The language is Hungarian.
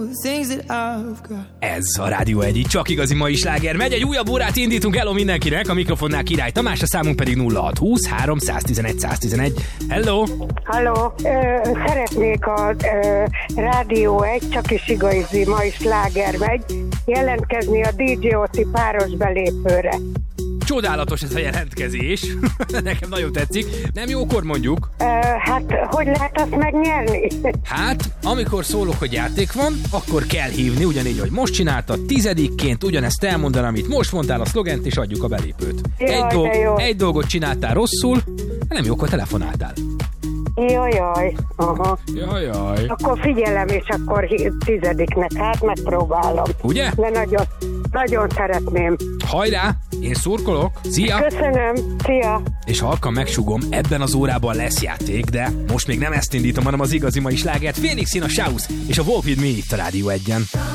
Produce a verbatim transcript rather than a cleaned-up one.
Ez a Rádió egy, csak igazi mai sláger. Megy egy újabb órát, indítunk, hello mindenkinek, a mikrofonnál Király Tamás, a számunk pedig nulla hat húsz három tizenegy száz tizenegy. Hello! Halló! Szeretnék a ö, Rádió egy, csak is igazi mai sláger megy, jelentkezni a dé dzsé Oszi páros belépőre. Csodálatos ez a jelentkezés. Nekem nagyon tetszik. Nem jókor mondjuk? Uh, hát, hogy lehet azt megnyerni? Hát, amikor szólok, hogy játék van, akkor kell hívni, ugyanígy, hogy most csináltad, tizedikként ugyanezt elmondaná, amit most mondtál a szlogent, és adjuk a belépőt. Jaj, egy, dolg, jó. egy dolgot csináltál rosszul, nem jókor telefonáltál. Jajjaj. Aha. Jajjaj. Akkor figyelem, és akkor tizediknek, hát megpróbálom. Ugye? De nagyon, nagyon szeretném. Hajrá, én szurkolok. Szia! Köszönöm, szia! És halkan megsugom, ebben az órában lesz játék, de most még nem ezt indítom, hanem az igazi mai slágert. Phoenix in a Shouse és a Walk With Me itt a Rádió egyen.